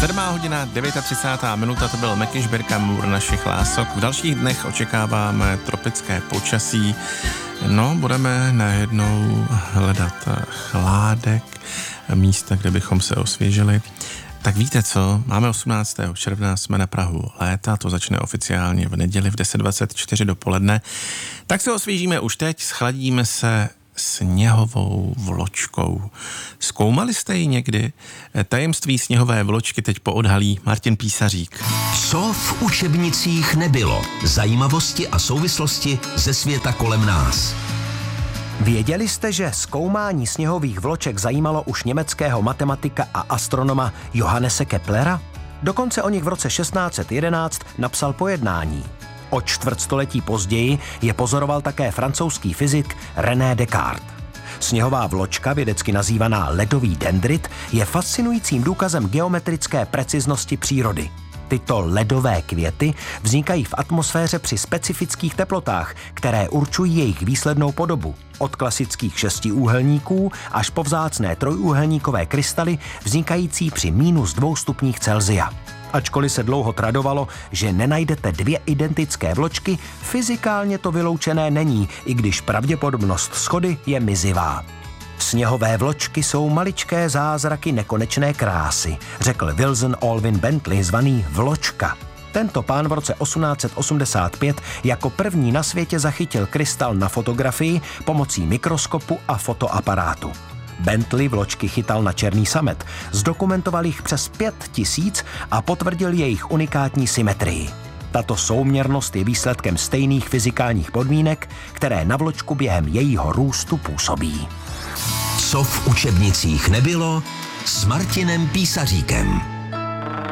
7:39 minuta, to byl Meky Žbírka Můr našich lások. V dalších dnech očekáváme tropické počasí. No, budeme najednou hledat chládek, místa, kde bychom se osvěžili. Tak víte co, máme 18. června, jsme na prahu léta, to začne oficiálně v neděli v 10:24 dopoledne. Tak se osvěžíme už teď, schladíme se sněhovou vločkou. Zkoumali jste ji někdy? Tajemství sněhové vločky teď poodhalí Martin Písařík. Co v učebnicích nebylo? Zajímavosti a souvislosti ze světa kolem nás. Věděli jste, že zkoumání sněhových vloček zajímalo už německého matematika a astronoma Johannese Keplera? Dokonce o nich v roce 1611 napsal pojednání. O čtvrtstoletí později je pozoroval také francouzský fyzik René Descartes. Sněhová vločka, vědecky nazývaná ledový dendrit, je fascinujícím důkazem geometrické preciznosti přírody. Tyto ledové květy vznikají v atmosféře při specifických teplotách, které určují jejich výslednou podobu. Od klasických šestiúhelníků až po vzácné trojúhelníkové krystaly vznikající při -2 stupních Celsia. Ačkoliv se dlouho tradovalo, že nenajdete dvě identické vločky, fyzikálně to vyloučené není, i když pravděpodobnost shody je mizivá. Sněhové vločky jsou maličké zázraky nekonečné krásy, řekl Wilson Alvin Bentley, zvaný Vločka. Tento pán v roce 1885 jako první na světě zachytil krystal na fotografii pomocí mikroskopu a fotoaparátu. Bentley vločky chytal na černý samet, zdokumentoval jich přes 5000 a potvrdil jejich unikátní symetrii. Tato souměrnost je výsledkem stejných fyzikálních podmínek, které na vločku během jejího růstu působí. Co v učebnicích nebylo s Martinem Písaříkem.